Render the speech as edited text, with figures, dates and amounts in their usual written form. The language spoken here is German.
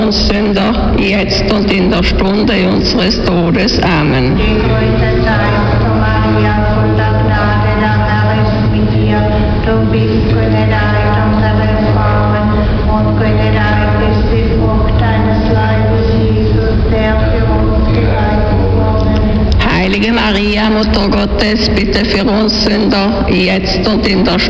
uns Sünder, jetzt und in der Stunde unseres Todes. Amen. Gegrüßet seist du, Maria, voll der Gnade, der Herr ist mit dir. Du bist gebenedeit unter den Frauen und gebenedeit ist die Frucht deines Leibes, Jesus, der für uns geleitet worden ist. Heilige Maria, Mutter Gottes, bitte für uns Sünder, jetzt und in der Stunde